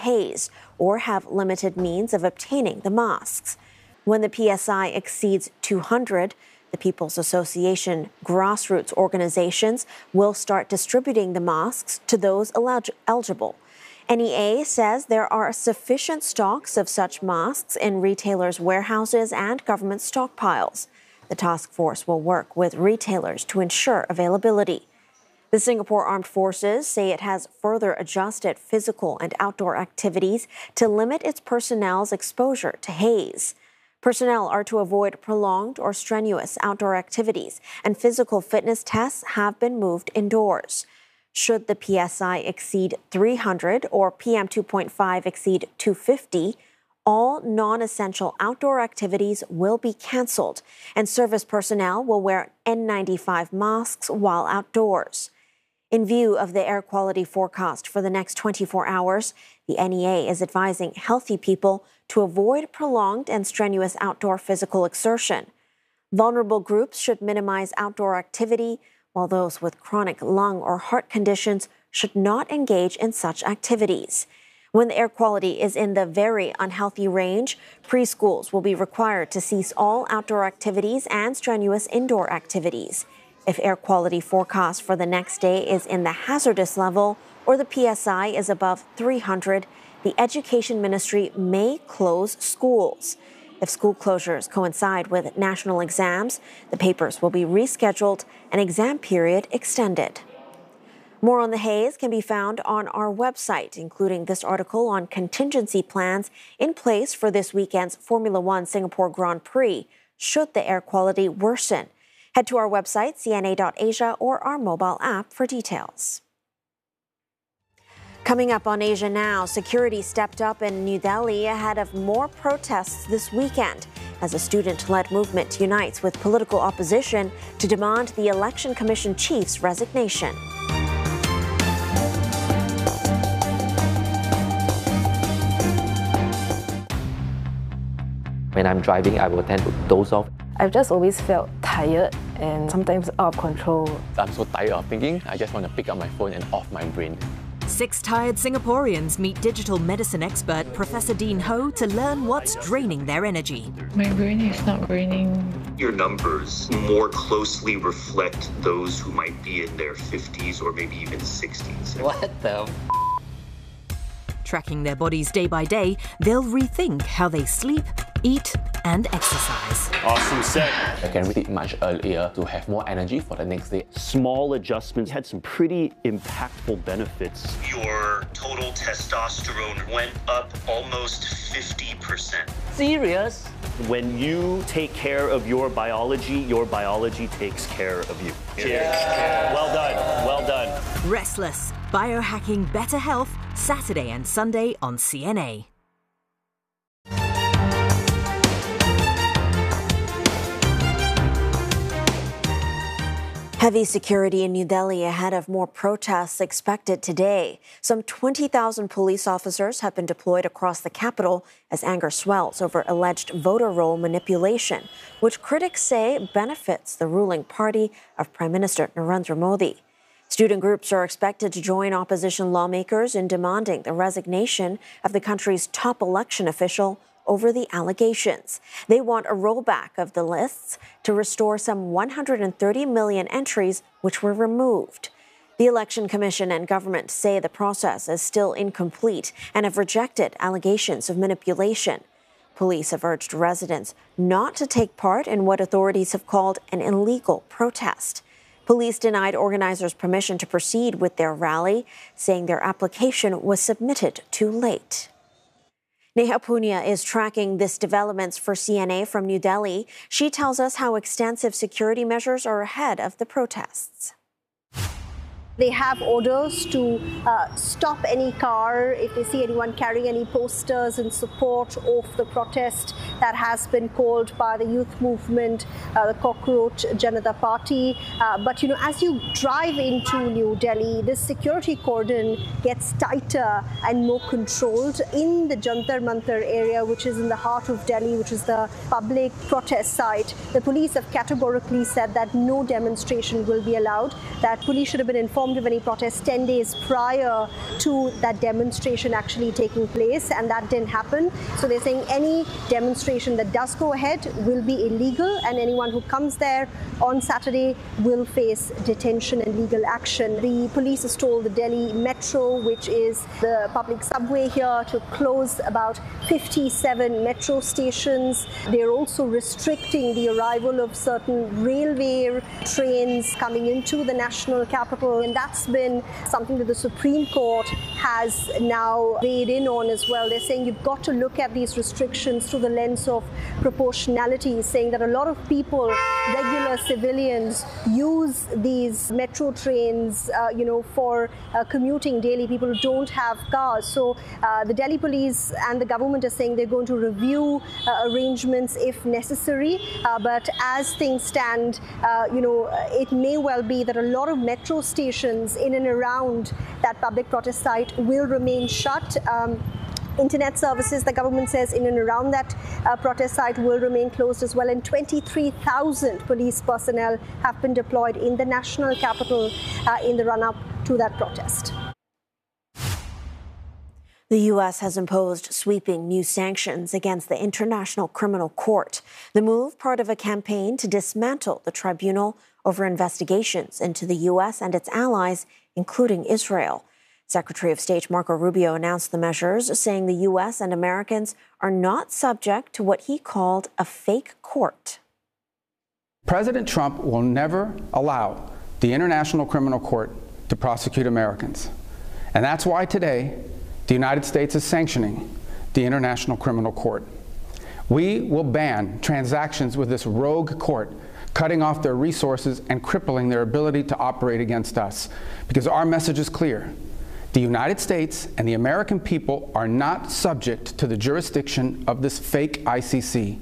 haze or have limited means of obtaining the masks. When the PSI exceeds 200, the People's Association grassroots organizations will start distributing the masks to those eligible. NEA says there are sufficient stocks of such masks in retailers' warehouses and government stockpiles. The task force will work with retailers to ensure availability. The Singapore Armed Forces say it has further adjusted physical and outdoor activities to limit its personnel's exposure to haze. Personnel are to avoid prolonged or strenuous outdoor activities, and physical fitness tests have been moved indoors. Should the PSI exceed 300 or PM2.5 exceed 250, all non-essential outdoor activities will be cancelled, and service personnel will wear N95 masks while outdoors. In view of the air quality forecast for the next 24 hours, the NEA is advising healthy people to avoid prolonged and strenuous outdoor physical exertion. Vulnerable groups should minimize outdoor activity, while those with chronic lung or heart conditions should not engage in such activities. When the air quality is in the very unhealthy range, preschools will be required to cease all outdoor activities and strenuous indoor activities. If air quality forecast for the next day is in the hazardous level or the PSI is above 300, the Education Ministry may close schools. If school closures coincide with national exams, the papers will be rescheduled and exam period extended. More on the haze can be found on our website, including this article on contingency plans in place for this weekend's Formula One Singapore Grand Prix, should the air quality worsen. Head to our website, cna.asia, or our mobile app for details. Coming up on Asia Now, security stepped up in New Delhi ahead of more protests this weekend as a student-led movement unites with political opposition to demand the Election Commission chief's resignation. When I'm driving, I will tend to doze off. I've just always felt tired and sometimes out of control. I'm so tired of thinking, I just want to pick up my phone and off my brain. 6 tired Singaporeans meet digital medicine expert Professor Dean Ho to learn what's draining their energy. My brain is not raining. Your numbers more closely reflect those who might be in their 50s or maybe even 60s. What the Tracking their bodies day by day, they'll rethink how they sleep, eat, and exercise. Awesome set. I can read it much earlier to have more energy for the next day. Small adjustments had some pretty impactful benefits. Your total testosterone went up almost 50%. Serious? When you take care of your biology takes care of you. Cheers. Well done. Well done. Restless, biohacking better health, Saturday and Sunday on CNA. Heavy security in New Delhi ahead of more protests expected today. Some 20,000 police officers have been deployed across the capital as anger swells over alleged voter roll manipulation, which critics say benefits the ruling party of Prime Minister Narendra Modi. Student groups are expected to join opposition lawmakers in demanding the resignation of the country's top election official over the allegations. They want a rollback of the lists to restore some 130 million entries which were removed. The Election Commission and government say the process is still incomplete and have rejected allegations of manipulation. Police have urged residents not to take part in what authorities have called an illegal protest. Police denied organizers permission to proceed with their rally, saying their application was submitted too late. Neha Punia is tracking this developments for CNA from New Delhi. She tells us how extensive security measures are ahead of the protests. They have orders to stop any car if they see anyone carrying any posters in support of the protest that has been called by the youth movement, the Cockroach Janata Party. But, as you drive into New Delhi, this security cordon gets tighter and more controlled in the Jantar Mantar area, which is in the heart of Delhi, which is the public protest site. The police have categorically said that no demonstration will be allowed, that police should have been informed informed of any protests 10 days prior to that demonstration actually taking place, and that didn't happen. So they're saying any demonstration that does go ahead will be illegal, and anyone who comes there on Saturday will face detention and legal action. The police has told the Delhi Metro, which is the public subway here, to close about 57 metro stations. They're also restricting the arrival of certain railway trains coming into the national capital, and that's been something that the Supreme Court has now weighed in on as well. They're saying you've got to look at these restrictions through the lens of proportionality, saying that a lot of people, regular civilians, use these metro trains, for commuting daily, people who don't have cars. So the Delhi police and the government are saying they're going to review arrangements if necessary. But as things stand, it may well be that a lot of metro stations in and around that public protest site will remain shut. Internet services, the government says, in and around that protest site will remain closed as well. And 23,000 police personnel have been deployed in the national capital in the run-up to that protest. The U.S. has imposed sweeping new sanctions against the International Criminal Court. The move, part of a campaign to dismantle the tribunal over investigations into the U.S. and its allies, including Israel. Secretary of State Marco Rubio announced the measures, saying the U.S. and Americans are not subject to what he called a fake court. President Trump will never allow the International Criminal Court to prosecute Americans. And that's why today the United States is sanctioning the International Criminal Court. We will ban transactions with this rogue court, cutting off their resources and crippling their ability to operate against us. Because our message is clear. The United States and the American people are not subject to the jurisdiction of this fake ICC.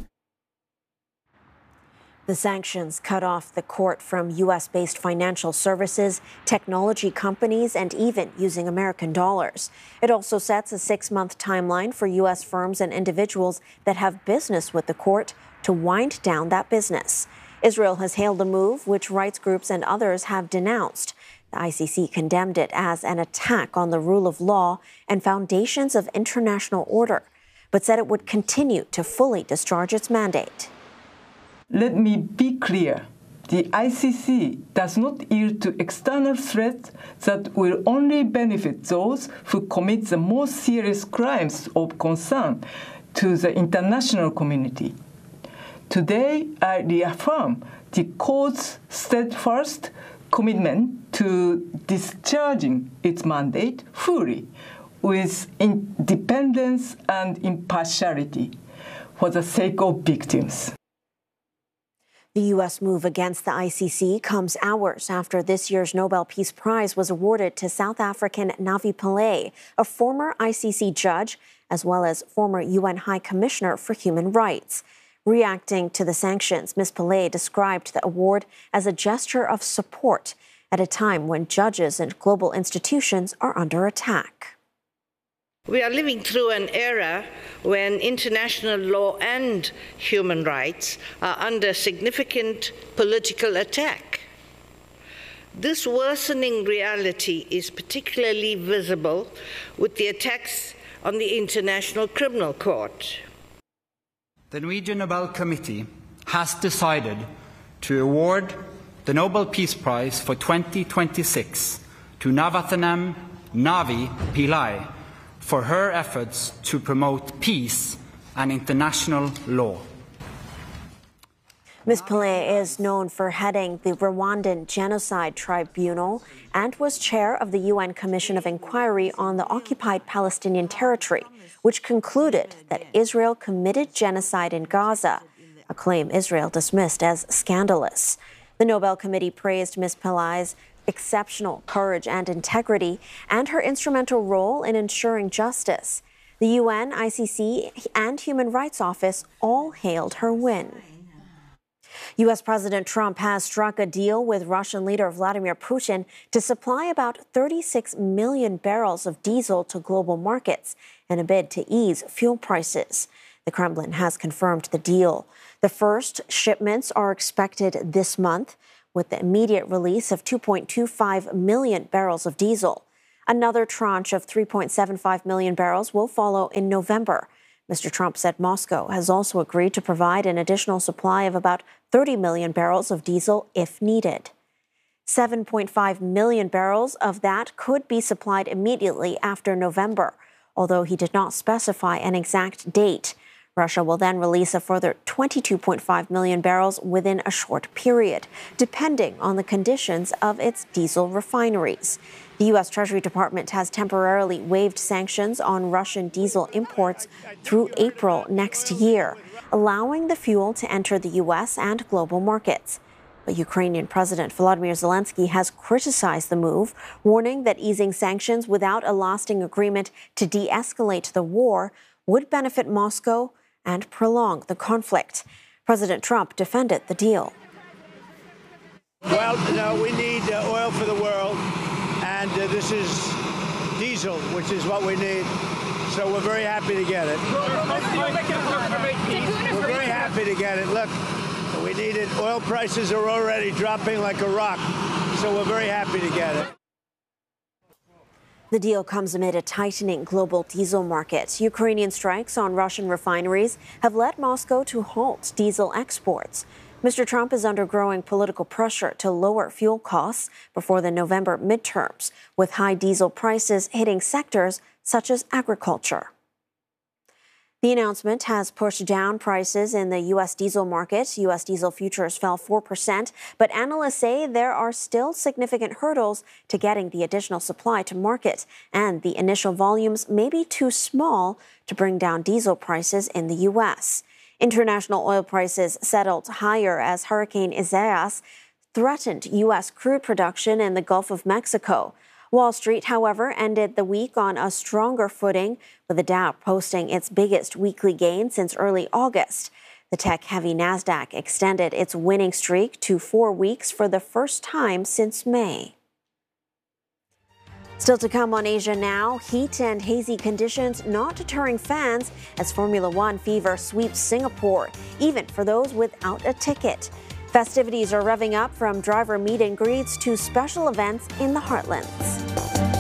The sanctions cut off the court from U.S.-based financial services, technology companies, and even using American dollars. It also sets a 6-month timeline for U.S. firms and individuals that have business with the court to wind down that business. Israel has hailed the move, which rights groups and others have denounced. The ICC condemned it as an attack on the rule of law and foundations of international order, but said it would continue to fully discharge its mandate. Let me be clear. The ICC does not yield to external threats that will only benefit those who commit the most serious crimes of concern to the international community. Today, I reaffirm the court's steadfast commitment to discharging its mandate fully with independence and impartiality for the sake of victims. The U.S. move against the ICC comes hours after this year's Nobel Peace Prize was awarded to South African Navi Pillay, a former ICC judge, as well as former UN High Commissioner for Human Rights. Reacting to the sanctions, Ms. Pillay described the award as a gesture of support at a time when judges and global institutions are under attack. We are living through an era when international law and human rights are under significant political attack. This worsening reality is particularly visible with the attacks on the International Criminal Court. The Norwegian Nobel Committee has decided to award the Nobel Peace Prize for 2026 to Navathanam Navi Pillay for her efforts to promote peace and international law. Ms. Pillay is known for heading the Rwandan Genocide Tribunal and was chair of the UN Commission of Inquiry on the occupied Palestinian territory, which concluded that Israel committed genocide in Gaza, a claim Israel dismissed as scandalous. The Nobel Committee praised Ms. Pillay's exceptional courage and integrity and her instrumental role in ensuring justice. The UN, ICC, and Human Rights Office all hailed her win. U.S. President Trump has struck a deal with Russian leader Vladimir Putin to supply about 36 million barrels of diesel to global markets in a bid to ease fuel prices. The Kremlin has confirmed the deal. The first shipments are expected this month, with the immediate release of 2.25 million barrels of diesel. Another tranche of 3.75 million barrels will follow in November. Mr. Trump said Moscow has also agreed to provide an additional supply of about 30 million barrels of diesel if needed. 7.5 million barrels of that could be supplied immediately after November, although he did not specify an exact date. Russia will then release a further 22.5 million barrels within a short period, depending on the conditions of its diesel refineries. The U.S. Treasury Department has temporarily waived sanctions on Russian diesel imports through April next year, allowing the fuel to enter the U.S. and global markets. But Ukrainian President Volodymyr Zelensky has criticized the move, warning that easing sanctions without a lasting agreement to de-escalate the war would benefit Moscow and prolong the conflict. President Trump defended the deal. Well, no, we need oil for the world, and this is diesel, which is what we need. So we're very happy to get it. We're very happy to get it. Look, we need it. Oil prices are already dropping like a rock, so we're very happy to get it. The deal comes amid a tightening global diesel market. Ukrainian strikes on Russian refineries have led Moscow to halt diesel exports. Mr. Trump is under growing political pressure to lower fuel costs before the November midterms, with high diesel prices hitting sectors such as agriculture. The announcement has pushed down prices in the U.S. diesel market. U.S. diesel futures fell 4%, but analysts say there are still significant hurdles to getting the additional supply to market, and the initial volumes may be too small to bring down diesel prices in the U.S. International oil prices settled higher as Hurricane Isaias threatened U.S. crude production in the Gulf of Mexico. Wall Street, however, ended the week on a stronger footing, with the Dow posting its biggest weekly gain since early August. The tech-heavy Nasdaq extended its winning streak to 4 weeks for the first time since May. Still to come on Asia Now, heat and hazy conditions not deterring fans as Formula One fever sweeps Singapore, even for those without a ticket. Festivities are revving up from driver meet and greets to special events in the heartlands.